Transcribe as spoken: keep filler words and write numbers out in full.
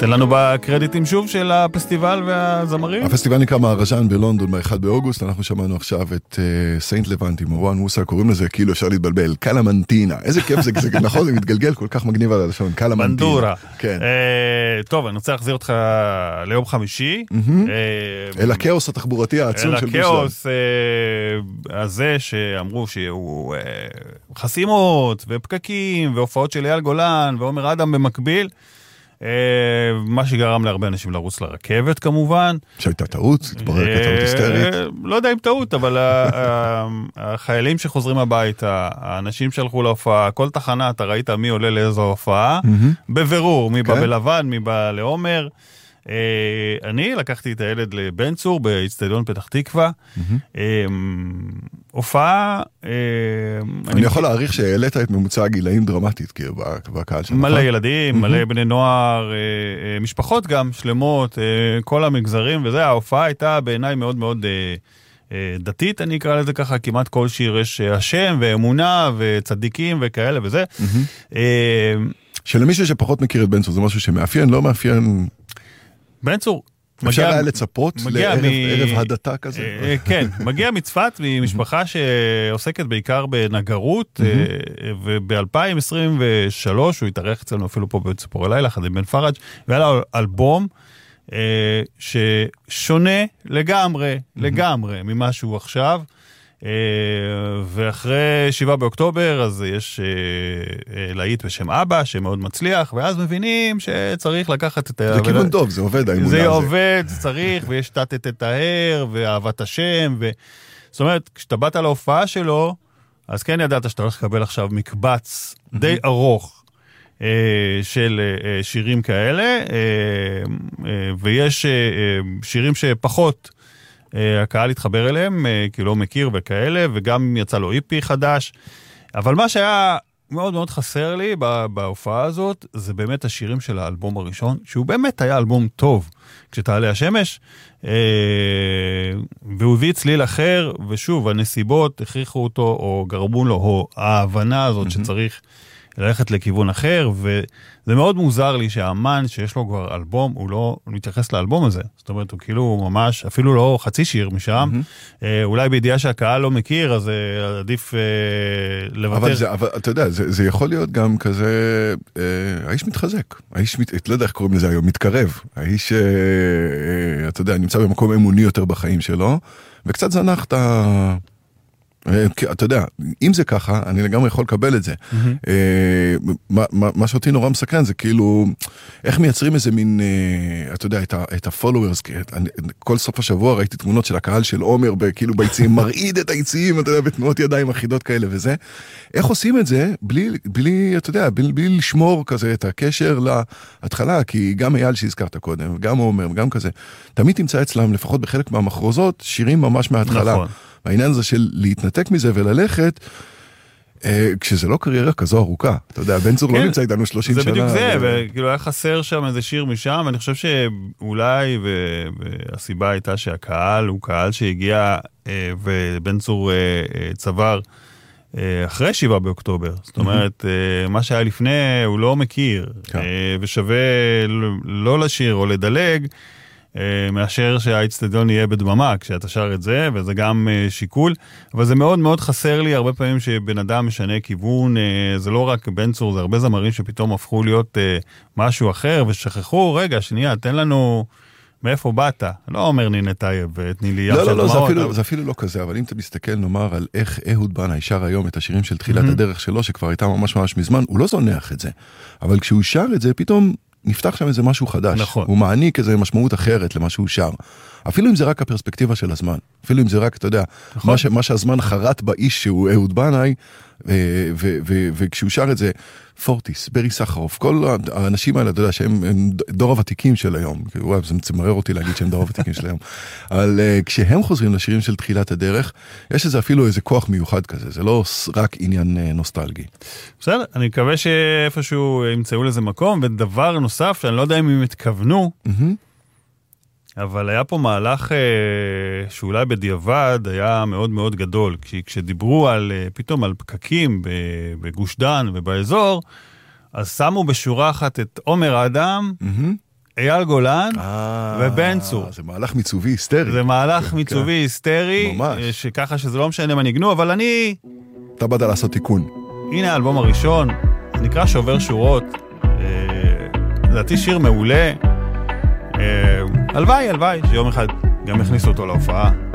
תן לנו בקרדיטים שוב של הפסטיבל והזמרים. הפסטיבל נקרא מהרז'אן בלונדון ב-אחד באוגוסט, אנחנו שמענו עכשיו את סיינט לבנט עם מורן מוסה, קוראים לזה כאילו אפשר להתבלבל, קלמנטינה, איזה כיף זה, זה נכון, זה מתגלגל כל כך מגניב על הלשון, קלמנטינה. בנדורה. כן. טוב, אני רוצה להחזיר אותך ליום חמישי. אל הכאוס התחבורתי העצום של גוש דן. אל הכאוס הזה שאמרו שהוא חסימות ופקקים והופעות של אייל גולן ועומר אדם במקביל, מה שגרם להרבה אנשים לרוץ לרכבת כמובן. שהייתה טעות, התברר כטעות היסטרית. לא יודע אם טעות, אבל החיילים שחוזרים הביתה, האנשים שהלכו להופעה, כל תחנה אתה ראית מי עולה לאיזו הופעה, בבירור, מי בא בלבן, מי בא לעומר. אני לקחתי את הילד לבן צור באצטדיון פתח תקווה, הופעה... אני יכול להעריך שהעלית את ממוצע הגילאים דרמטית, כי בקהל שלך. מלא ילדים, מלא בני נוער, משפחות גם שלמות, כל המגזרים, וזה, ההופעה הייתה בעיניי מאוד מאוד דתית, אני אקרא לזה ככה, כמעט כל שיר יש השם ואמונה וצדיקים וכאלה וזה. שלמישהו שפחות מכיר את בן צור, זה משהו שמאפיין, לא מאפיין... בן צור, אפשר היה לצפות לערב הדתה כזה? כן, מגיע מצפת ממשפחה שעוסקת בעיקר בנגרות, וב-אלפיים עשרים ושלוש הוא התארח אצלנו אפילו פה בציפורי לילה, אחד עם בן פרג', והיה לו אלבום ששונה לגמרי, לגמרי ממה שהוא עכשיו, ואחרי שבעה באוקטובר אז יש להיט בשם אבא שמאוד מצליח, ואז מבינים שצריך לקחת את זה כיוון טוב, זה עובד האמונה הזה. זה עובד, צריך, ויש תתת את ההר ואהבת השם, זאת אומרת, כשאתה באת להופעה שלו, אז כן ידעת שאתה הולך לקבל עכשיו מקבץ די ארוך של שירים כאלה, ויש שירים שפחות הקהל התחבר אליהם, כי לא מכיר וכאלה, וגם יצא לו איפי חדש. אבל מה שהיה מאוד מאוד חסר לי בהופעה הזאת, זה באמת השירים של האלבום הראשון, שהוא באמת היה אלבום טוב, כשתעלה השמש, והוא הביא צליל אחר, ושוב, הנסיבות הכריחו אותו, או גרמו לו, או ההבנה הזאת שצריך ללכת לכיוון אחר, וזה מאוד מוזר לי שהאמן שיש לו כבר אלבום, הוא לא מתייחס לאלבום הזה. זאת אומרת, הוא כאילו ממש, אפילו לא חצי שיר משם, mm-hmm. אולי בידיעה שהקהל לא מכיר, אז עדיף לוותר. אבל, זה, אבל אתה יודע, זה, זה יכול להיות גם כזה, אה, האיש מתחזק, האיש, מת, לא יודע איך קוראים לזה היום, מתקרב. האיש, אה, אה, אתה יודע, נמצא במקום אמוני יותר בחיים שלו, וקצת זנח את ה... אתה יודע, אם זה ככה, אני לגמרי יכול לקבל את זה. מה שאותי נורא מסקרן זה כאילו, איך מייצרים איזה מין, אתה יודע, את ה-followers, כל סוף השבוע ראיתי תמונות של הקהל של עומר, כאילו ביציעים, מרעיד את היציעים, אתה יודע, בתנועות ידיים אחידות כאלה וזה. איך עושים את זה בלי, אתה יודע, בלי לשמור כזה את הקשר להתחלה, כי גם אייל שהזכרת קודם, גם עומר, גם כזה, תמיד תמצא אצלם, לפחות בחלק מהמחרוזות, שירים ממש מההתחלה. נכון. העניין הזה של להתנתק מזה וללכת, כשזה לא קריירה כזו ארוכה. אתה יודע, בן צור לא נמצא איתנו שלושים שנה. זה בדיוק זה, וכאילו היה חסר שם איזה שיר משם, ואני חושב שאולי, והסיבה הייתה שהקהל הוא קהל שהגיע, ובן צור צבר אחרי שבעה באוקטובר. זאת אומרת, מה שהיה לפני הוא לא מכיר, ושווה לא לשיר או לדלג, מאשר שהאצטדיון יהיה בדממה כשאתה שר את זה, וזה גם שיקול, אבל זה מאוד מאוד חסר לי הרבה פעמים שבן אדם משנה כיוון, זה לא רק בן צור, זה הרבה זמרים שפתאום הפכו להיות משהו אחר, ושכחו, רגע, שנייה, תן לנו מאיפה באת, לא אומר נינה טייב ותני לי יחד. לא, לא, לא, זה אפילו, זה אפילו לא כזה, אבל אם אתה מסתכל נאמר על איך אהוד בנאי שר היום את השירים של תחילת הדרך שלו, שכבר הייתה ממש ממש מזמן, הוא לא זונח את זה, אבל כשהוא שר את זה, פתאום נפתח שם איזה משהו חדש. נכון. הוא מעניק איזה משמעות אחרת למה שהוא שר. אפילו אם זה רק הפרספקטיבה של הזמן. אפילו אם זה רק, אתה יודע, נכון. מה, ש, מה שהזמן חרט באיש שהוא אהוד בנאי, ו- ו- ו- וכשהוא שר את זה, פורטיס, ברי סחרוף, כל האנשים האלה, אתה יודע, שהם דור הוותיקים של היום. וואי, זה מצמרר אותי להגיד שהם דור הוותיקים של היום. אבל uh, כשהם חוזרים לשירים של תחילת הדרך, יש איזה אפילו איזה כוח מיוחד כזה. זה לא רק עניין uh, נוסטלגי. בסדר, אני מקווה שאיפשהו ימצאו לזה מקום, ודבר נוסף, שאני לא יודע אם הם התכוונו, mm-hmm. אבל היה פה מהלך אה, שאולי בדיעבד היה מאוד מאוד גדול, כש, כשדיברו על, אה, פתאום על פקקים בגוש דן ובאזור, אז שמו בשורה אחת את עומר אדם, mm-hmm. אייל גולן ובן צור. זה מהלך מיצובי היסטרי. זה מהלך מיצובי היסטרי, שככה שזה לא משנה מה ניגנו, אבל אני... אתה באת לעשות תיקון. הנה האלבום הראשון, נקרא שובר שורות. לדעתי שיר מעולה. הלוואי, הלוואי, שיום אחד גם הכניסו אותו להופעה.